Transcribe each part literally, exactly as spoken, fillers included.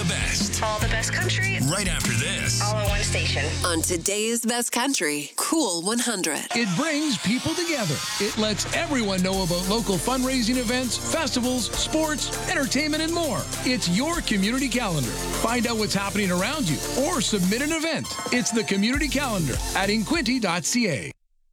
the best. All the best country. Right after this. All on one station. On today's Best Country, Cool one hundred. It brings people together. It lets everyone know about local fundraising events, festivals, sports, entertainment, and more. It's your community calendar. Find out what's happening around you or submit an event. It's the Community Calendar at inquinty dot c a.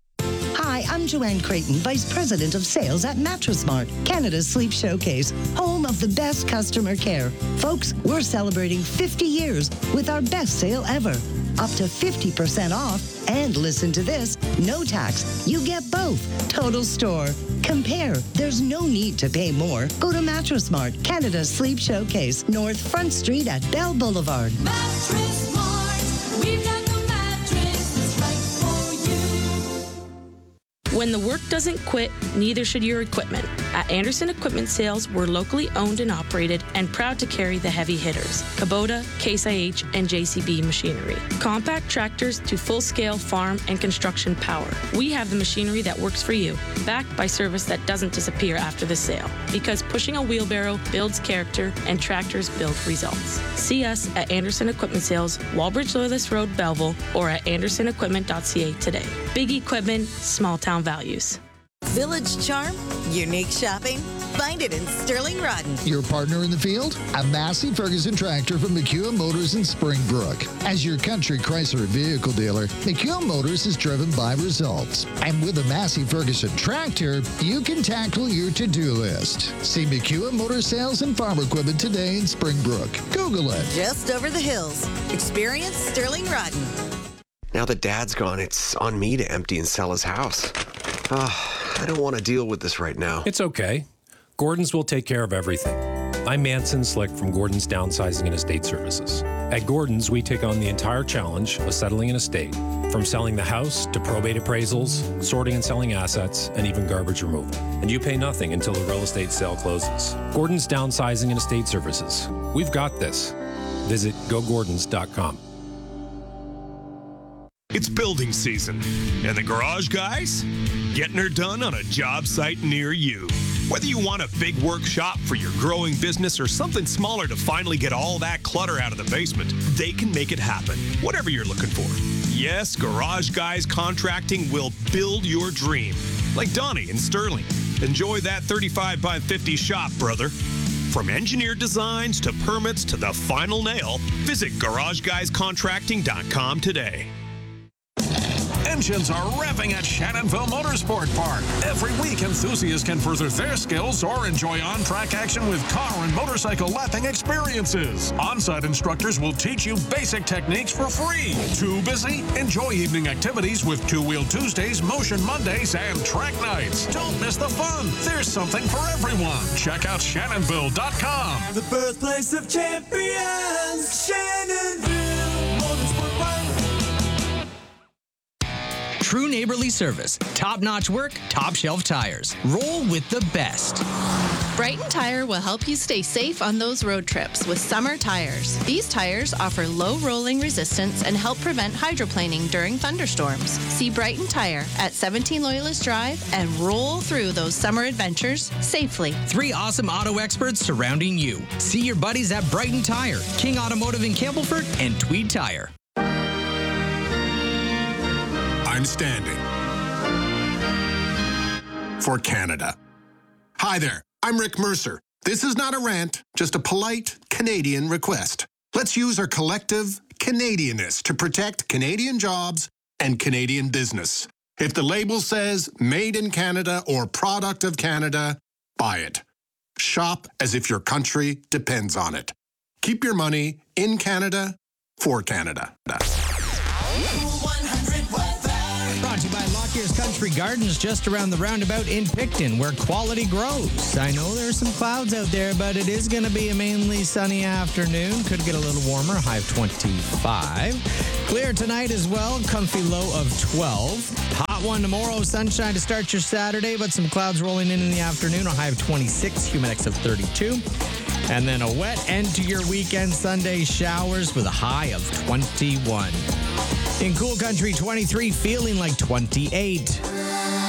Hi, I'm Joanne Creighton, Vice President of Sales at Mattress Mart, Canada's sleep showcase, home of the best customer care. Folks, we're celebrating fifty years with our best sale ever. Up to fifty percent off, and listen to this, no tax. You get both. Total store. Compare. There's no need to pay more. Go to Mattress Mart, Canada's sleep showcase, North Front Street at Bell Boulevard. Mattress Mart, we've got the mattress that's right for you. When the work doesn't quit, neither should your equipment. At Anderson Equipment Sales, we're locally owned and operated and proud to carry the heavy hitters, Kubota, Case I H, and J C B machinery. Compact tractors to full-scale farm and construction power. We have the machinery that works for you, backed by service that doesn't disappear after the sale. Because pushing a wheelbarrow builds character and tractors build results. See us at Anderson Equipment Sales, Walbridge Loyalist Road, Belleville, or at anderson equipment dot c a today. Big equipment, small town values. Village charm, unique shopping. Find it in Sterling Rodden. Your partner in the field? A Massey Ferguson tractor from McEwen Motors in Springbrook. As your Country Chrysler vehicle dealer, McEwen Motors is driven by results. And with a Massey Ferguson tractor, you can tackle your to-do list. See McEwen Motor Sales and Farm Equipment today in Springbrook. Google it. Just over the hills. Experience Sterling Rodden. Now that Dad's gone, it's on me to empty and sell his house. Oh, I don't want to deal with this right now. It's okay. Gordon's will take care of everything. I'm Manson Slick from Gordon's Downsizing and Estate Services. At Gordon's, we take on the entire challenge of settling an estate, from selling the house to probate appraisals, sorting and selling assets, and even garbage removal. And you pay nothing until the real estate sale closes. Gordon's Downsizing and Estate Services. We've got this. Visit go gordons dot com. It's building season, and the garage guys? Getting her done on a job site near you. Whether you want a big workshop for your growing business or something smaller to finally get all that clutter out of the basement, they can make it happen, whatever you're looking for. Yes, Garage Guys Contracting will build your dream. Like Donnie in Sterling. Enjoy that thirty-five by fifty shop, brother. From engineered designs to permits to the final nail, visit garage guys contracting dot com today. Engines are revving at Shannonville Motorsport Park. Every week, enthusiasts can further their skills or enjoy on-track action with car and motorcycle lapping experiences. On-site instructors will teach you basic techniques for free. Too busy? Enjoy evening activities with Two-Wheel Tuesdays, Motion Mondays, and Track Nights. Don't miss the fun. There's something for everyone. Check out shannonville dot com. The birthplace of champions, Shannonville Motorsport Park. True neighborly service, top-notch work, top-shelf tires. Roll with the best. Brighton Tire will help you stay safe on those road trips with summer tires. These tires offer low rolling resistance and help prevent hydroplaning during thunderstorms. See Brighton Tire at seventeen Loyalist Drive and roll through those summer adventures safely. Three awesome auto experts surrounding you. See your buddies at Brighton Tire, King Automotive in Campbellford, and Tweed Tire. I'm standing for Canada. Hi there, I'm Rick Mercer. This is not a rant, just a polite Canadian request. Let's use our collective Canadianness to protect Canadian jobs and Canadian business. If the label says made in Canada or product of Canada, buy it. Shop as if your country depends on it. Keep your money in Canada for Canada. Brought to you by Lockyer's Country Gardens, just around the roundabout in Picton, where quality grows. I know there's some clouds out there, but it is going to be a mainly sunny afternoon. Could get a little warmer, high of twenty-five. Clear tonight as well, comfy low of twelve. Hot one tomorrow, sunshine to start your Saturday, but some clouds rolling in in the afternoon, a high of twenty-six, humidex of thirty-two. And then a wet end to your weekend, Sunday showers with a high of twenty-one. In Cool Country, twenty-three, feeling like twenty-eight.